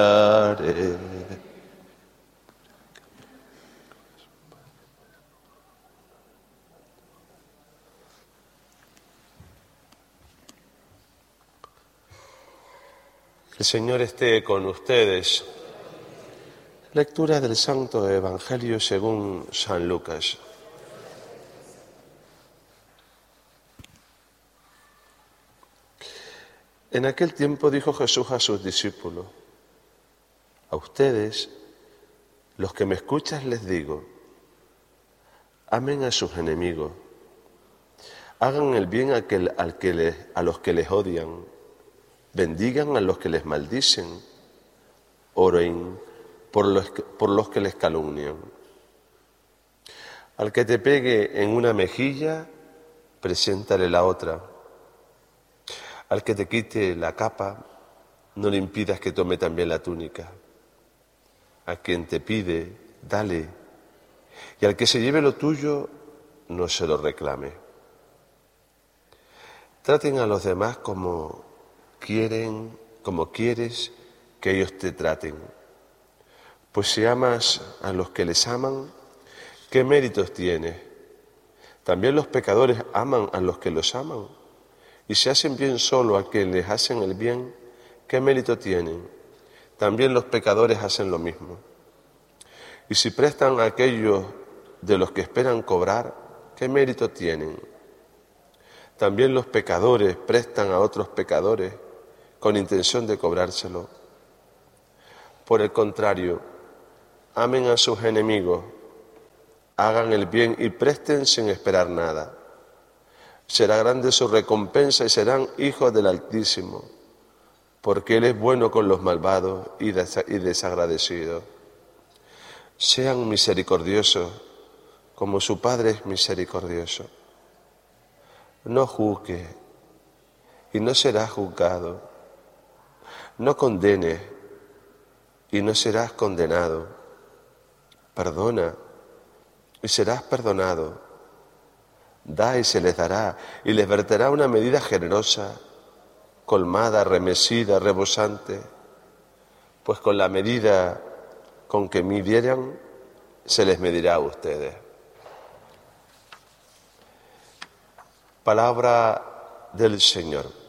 El Señor esté con ustedes. Lectura del Santo Evangelio según San Lucas. En aquel tiempo dijo Jesús a sus discípulos: a ustedes, los que me escuchan, les digo, amen a sus enemigos, hagan el bien a los que les odian, bendigan a los que les maldicen, oren por los que les calumnian. Al que te pegue en una mejilla, preséntale la otra. Al que te quite la capa, no le impidas que tome también la túnica. A quien te pide, dale. Y al que se lleve lo tuyo, no se lo reclame. Traten a los demás como quieres que ellos te traten. Pues si amas a los que les aman, ¿qué méritos tienes? También los pecadores aman a los que los aman. Y si hacen bien solo a quienes les hacen el bien, ¿qué mérito tienen? También los pecadores hacen lo mismo. Y si prestan a aquellos de los que esperan cobrar, ¿qué mérito tienen? También los pecadores prestan a otros pecadores con intención de cobrárselo. Por el contrario, amen a sus enemigos, hagan el bien y presten sin esperar nada. Será grande su recompensa y serán hijos del Altísimo, porque Él es bueno con los malvados y desagradecidos. Sean misericordiosos, como su Padre es misericordioso. No juzgues, y no serás juzgado. No condenes, y no serás condenado. Perdona, y serás perdonado. Da y se les dará, y les verterá una medida generosa, colmada, remesida, rebosante, pues con la medida con que midieran, se les medirá a ustedes. Palabra del Señor.